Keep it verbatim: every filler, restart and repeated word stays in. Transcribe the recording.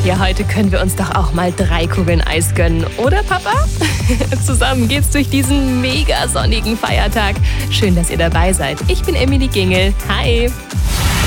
Ja, heute können wir uns doch auch mal drei Kugeln Eis gönnen, oder Papa? Zusammen geht's durch diesen mega sonnigen Feiertag. Schön, dass ihr dabei seid. Ich bin Emily Gingel. Hi!